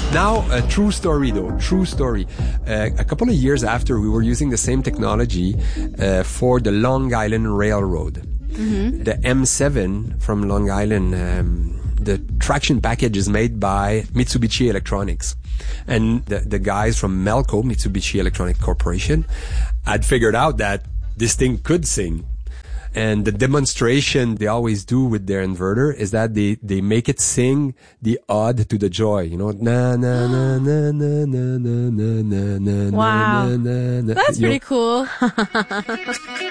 Now, a true story though, true story. A couple of years after, we were using the same technology for the Long Island Railroad. Mm-hmm. The M7 from Long Island, the traction package is made by Mitsubishi Electronics. And the guys from Melco, Mitsubishi Electronic Corporation, had figured out that this thing could sing. And the demonstration they always do with their inverter is that they make it sing the ode to the joy. You know, na na na na na na na na na. Wow, na, na, na. That's pretty cool.